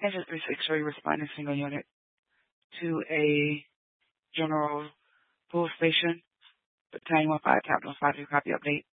Engine 363 responding single unit to a general pull station. Battalion 15, Capital 5, copy update.